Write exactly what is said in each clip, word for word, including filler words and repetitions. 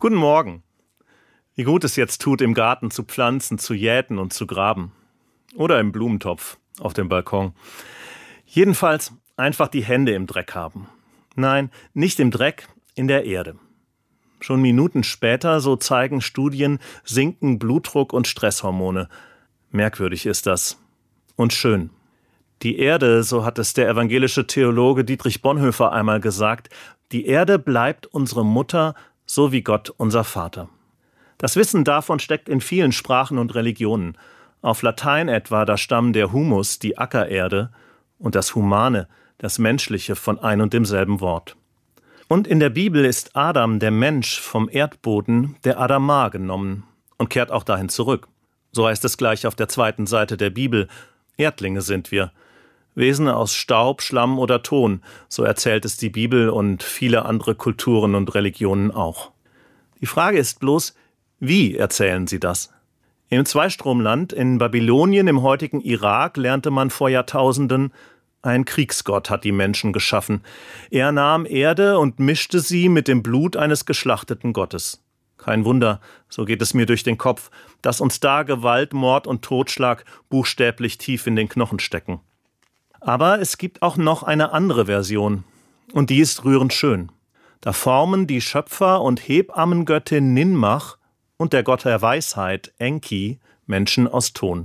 Guten Morgen. Wie gut es jetzt tut, im Garten zu pflanzen, zu jäten und zu graben. Oder im Blumentopf auf dem Balkon. Jedenfalls einfach die Hände im Dreck haben. Nein, nicht im Dreck, in der Erde. Schon Minuten später, so zeigen Studien, sinken Blutdruck und Stresshormone. Merkwürdig ist das. Und schön. Die Erde, so hat es der evangelische Theologe Dietrich Bonhoeffer einmal gesagt, die Erde bleibt unsere Mutter, so wie Gott unser Vater. Das Wissen davon steckt in vielen Sprachen und Religionen. Auf Latein etwa, da stammen der Humus, die Ackererde, und das Humane, das Menschliche, von ein und demselben Wort. Und in der Bibel ist Adam, der Mensch, vom Erdboden, der Adamar, genommen und kehrt auch dahin zurück. So heißt es gleich auf der zweiten Seite der Bibel. Erdlinge sind wir. Wesen aus Staub, Schlamm oder Ton, so erzählt es die Bibel und viele andere Kulturen und Religionen auch. Die Frage ist bloß, wie erzählen sie das? Im Zweistromland in Babylonien im heutigen Irak lernte man vor Jahrtausenden, ein Kriegsgott hat die Menschen geschaffen. Er nahm Erde und mischte sie mit dem Blut eines geschlachteten Gottes. Kein Wunder, so geht es mir durch den Kopf, dass uns da Gewalt, Mord und Totschlag buchstäblich tief in den Knochen stecken. Aber es gibt auch noch eine andere Version, und die ist rührend schön. Da formen die Schöpfer und Hebammengöttin Ninmach und der Gott der Weisheit, Enki, Menschen aus Ton.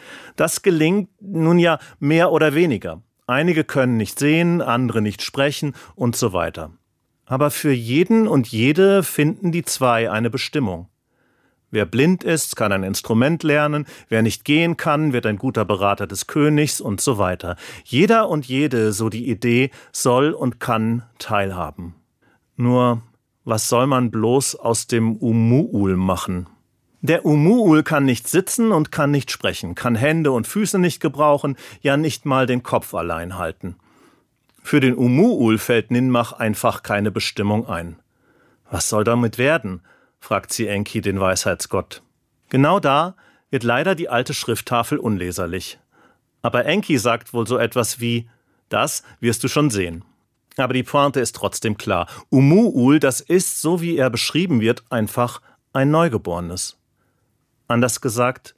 Das gelingt nun ja mehr oder weniger. Einige können nicht sehen, andere nicht sprechen und so weiter. Aber für jeden und jede finden die zwei eine Bestimmung. Wer blind ist, kann ein Instrument lernen, wer nicht gehen kann, wird ein guter Berater des Königs und so weiter. Jeder und jede, so die Idee, soll und kann teilhaben. Nur, was soll man bloß aus dem Umuul machen? Der Umuul kann nicht sitzen und kann nicht sprechen, kann Hände und Füße nicht gebrauchen, ja nicht mal den Kopf allein halten. Für den Umuul fällt Ninmach einfach keine Bestimmung ein. Was soll damit werden? Fragt sie Enki, den Weisheitsgott. Genau da wird leider die alte Schrifttafel unleserlich. Aber Enki sagt wohl so etwas wie, das wirst du schon sehen. Aber die Pointe ist trotzdem klar. Umuul, das ist, so wie er beschrieben wird, einfach ein Neugeborenes. Anders gesagt,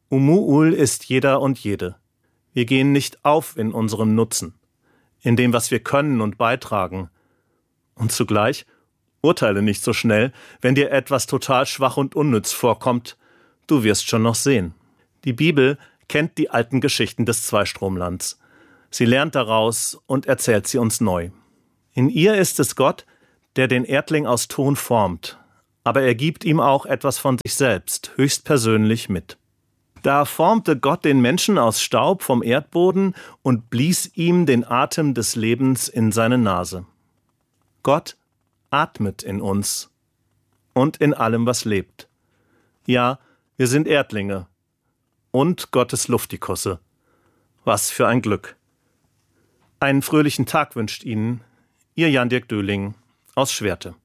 Umuul ist jeder und jede. Wir gehen nicht auf in unserem Nutzen, in dem, was wir können und beitragen. Und zugleich urteile nicht so schnell, wenn dir etwas total schwach und unnütz vorkommt. Du wirst schon noch sehen. Die Bibel kennt die alten Geschichten des Zweistromlands. Sie lernt daraus und erzählt sie uns neu. In ihr ist es Gott, der den Erdling aus Ton formt, aber er gibt ihm auch etwas von sich selbst, höchstpersönlich mit. Da formte Gott den Menschen aus Staub vom Erdboden und blies ihm den Atem des Lebens in seine Nase. Gott atmet in uns und in allem, was lebt. Ja, wir sind Erdlinge und Gottes Luftikusse. Was für ein Glück. Einen fröhlichen Tag wünscht Ihnen Ihr Jan-Dirk Döhling aus Schwerte.